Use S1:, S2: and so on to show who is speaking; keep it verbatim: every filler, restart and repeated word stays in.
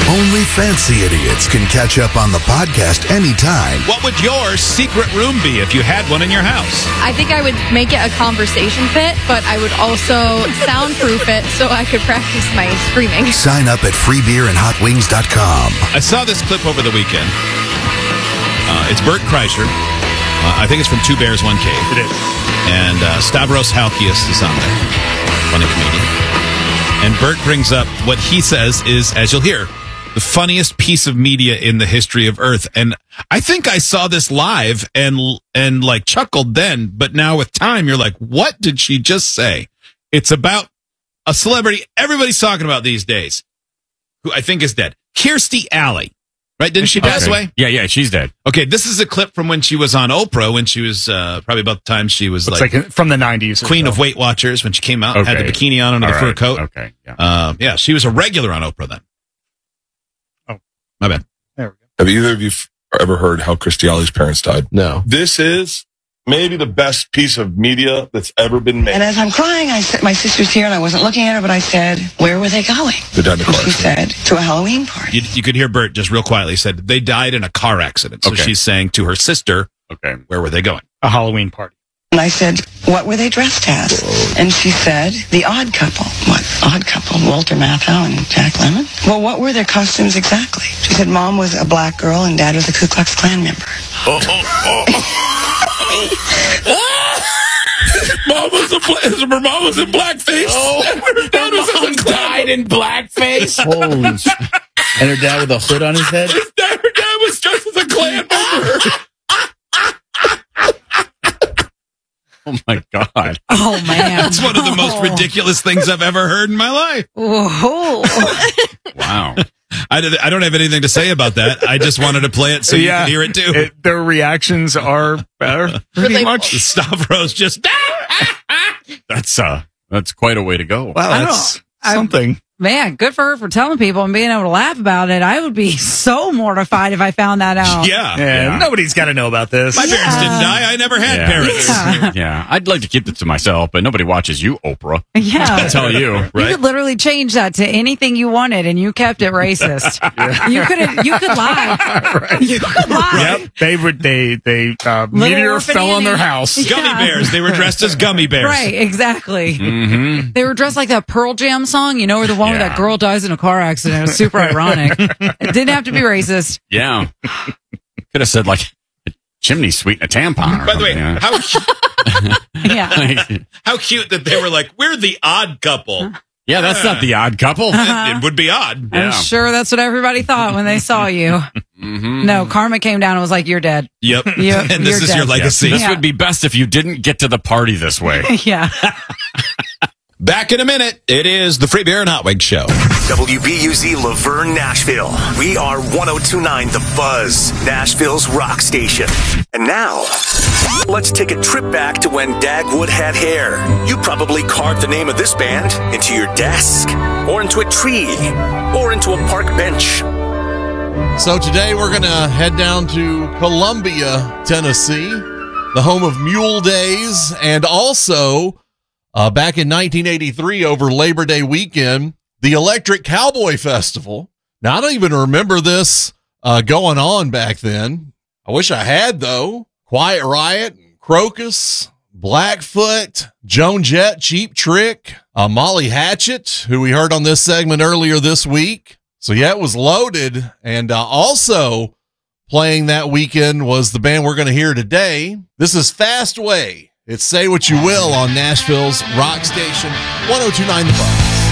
S1: Only fancy idiots can catch up on the podcast anytime.
S2: What would your secret room be if you had one in your house?
S3: I think I would make it a conversation pit, but I would also soundproof it so I could practice my screaming.
S1: Sign up at free beer and hot wings dot com.
S2: I saw this clip over the weekend. Uh, it's Bert Kreischer. Uh, I think it's from Two Bears, One Cave.
S4: It is.
S2: And uh, Stavros Halkias is on there. Funny comedian. And Bert brings up what he says is, as you'll hear, the funniest piece of media in the history of Earth. And I think I saw this live and and like chuckled then, but now with time, you're like, what did she just say? It's about a celebrity everybody's talking about these days, who I think is dead. Kirstie Alley, right? Didn't she pass
S4: Okay.
S2: away?
S4: Yeah, yeah, she's dead.
S2: Okay, this is a clip from when she was on Oprah, when she was uh, probably about the time she was
S4: Looks
S2: like,
S4: like from the nineties.
S2: Queen of Weight Watchers, when she came out,
S4: Okay.
S2: had the bikini on under
S4: All
S2: the fur
S4: right.
S2: coat.
S4: Okay, yeah.
S2: Uh, yeah, she was a regular on Oprah then.
S4: Oh.
S2: My bad.
S4: There we go.
S5: Have either of you f- ever heard how Kirstie Alley's parents died?
S6: No.
S5: This is maybe the best piece of media that's ever been made.
S7: And as I'm crying, I said, my sister's here, and I wasn't looking at her, but I said, where were they going?
S5: They died in a
S7: And
S5: car
S7: she
S5: accident.
S7: said, to a Halloween party.
S2: You, you could hear Bert just real quietly said they died in a car accident. So
S4: Okay.
S2: she's saying to her sister,
S4: Okay.
S2: where were they going?
S4: A Halloween party.
S7: And I said, what were they dressed as? And she said, the Odd Couple. What Odd Couple? Walter Matthau and Jack Lemmon? Well, what were their costumes exactly? She said, Mom was a black girl and Dad was a Ku Klux Klan member.
S5: Oh, oh, oh. Mom was a bla- her mom was in blackface. Oh, her dad was
S4: Mom died in blackface.
S6: Holy sh- And her dad with a hood on his head?
S5: His dad, her dad was dressed as a Klan member.
S4: Oh my God.
S8: Oh, man.
S2: That's one of the most ridiculous things I've ever heard in my life.
S8: Whoa.
S4: Wow.
S2: I, did, I don't have anything to say about that. I just wanted to play it so you could hear it too.
S4: It, their reactions are are pretty
S3: Relatable.
S4: much.
S2: Stavros just
S4: That's uh, that's quite a way to go.
S8: I
S4: Wow,
S8: don't-
S4: that's
S8: I-
S4: something.
S8: Man, good for her for telling people and being able to laugh about it. I would be so mortified if I found that out.
S2: yeah.
S4: Yeah,
S2: yeah.
S4: nobody's got to know about this.
S2: My parents
S8: Yeah.
S2: didn't die. I never had
S4: Yeah.
S2: parents.
S8: Yeah.
S4: Yeah, I'd like to keep it to myself, but nobody watches you, Oprah.
S8: Yeah.
S4: I'll tell you,
S8: You
S4: right?
S8: could literally change that to anything you wanted, and you kept it racist. You could you could lie. You could lie.
S4: Yep, they would. They they uh,
S8: Little
S4: meteor
S8: Orphan
S4: fell on their
S8: Annie.
S4: house.
S2: Gummy
S8: Yeah.
S2: bears. They were dressed as gummy bears.
S8: Right, exactly.
S4: Mm-hmm.
S8: They were dressed like that Pearl Jam song, you know, where the one where
S4: Yeah.
S8: that girl dies in a car accident. It was super ironic. It didn't have to be racist.
S4: Yeah, could have said like a chimney sweet and a tampon. Or
S2: By the way,
S4: something,
S2: how
S8: Yeah.
S4: yeah.
S2: how cute that they were like, we're the odd couple.
S4: yeah, that's not the Odd Couple.
S8: Uh-huh.
S2: It would be odd.
S4: Yeah.
S8: I'm sure that's what everybody thought when they saw you.
S4: Mm-hmm.
S8: No, karma came down and was like, you're dead.
S2: Yep.
S8: You-
S2: and this
S8: you're
S2: is
S8: dead.
S2: your legacy.
S4: This
S8: Yeah.
S4: would be best if you didn't get to the party this way.
S8: Yeah.
S2: Back in a minute. It is the Free Beer and Hot Wings Show.
S9: W B U Z Laverne, Nashville. We are one oh two point nine The Buzz, Nashville's rock station. And now, let's take a trip back to when Dagwood had hair. You probably carved the name of this band into your desk, or into a tree, or into a park bench.
S10: So today we're going to head down to Columbia, Tennessee, the home of Mule Days, and also uh, back in nineteen eighty-three over Labor Day weekend, the Electric Cowboy Festival. Now, I don't even remember this uh, going on back then. I wish I had, though. Quiet Riot, Crocus, Blackfoot, Joan Jett, Cheap Trick, uh, Molly Hatchet, who we heard on this segment earlier this week. So, yeah, it was loaded. And uh, also playing that weekend was the band we're going to hear today. This is Fast Way. It's Say What You Will on Nashville's rock station, one oh two point nine The Buzz.